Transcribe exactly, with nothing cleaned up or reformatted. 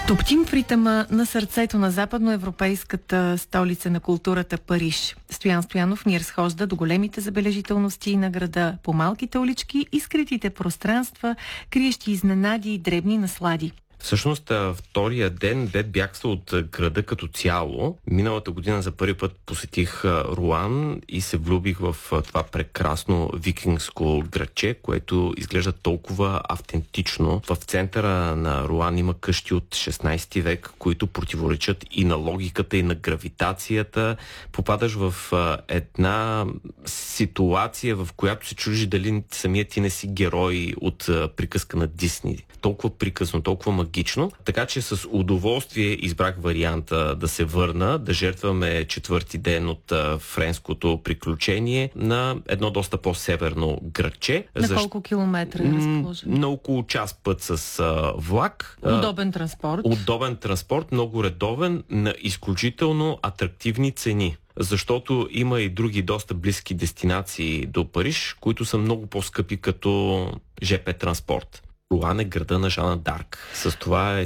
Топтим в ритъма на сърцето на западноевропейската столица на културата Париж. Стоян Стоянов ни разхожда до големите забележителности на града, по малките улички и скритите пространства, криещи изненади и дребни наслади. Всъщност, втория ден бе бягство от града като цяло. Миналата година за първи път посетих Руан и се влюбих в това прекрасно викингско градче, което изглежда толкова автентично. В центъра на Руан има къщи от шестнайсети век, които противоречат и на логиката, и на гравитацията. Попадаш в една ситуация, в която се чудиш дали самият ти не си герой от приказка на Дисни. Толкова приказно, толкова магично. Така че с удоволствие избрах варианта да се върна, да жертваме четвърти ден от а, френското приключение на едно доста по-северно градче. На Защ... колко километра е разположено? На около час път с а, влак. Удобен транспорт. Удобен транспорт, много редовен, на изключително атрактивни цени. Защото има и други доста близки дестинации до Париж, които са много по-скъпи като ЖП транспорт. Руан е града на Жана Дарк. С това е